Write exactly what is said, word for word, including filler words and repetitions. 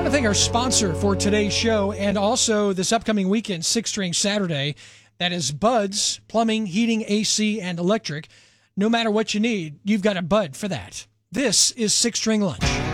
to thank our sponsor for today's show and also this upcoming weekend, Six String Saturday. That is Bud's Plumbing, Heating, A C, and Electric. No matter what you need, you've got a Bud for that. This is Six String Lunch.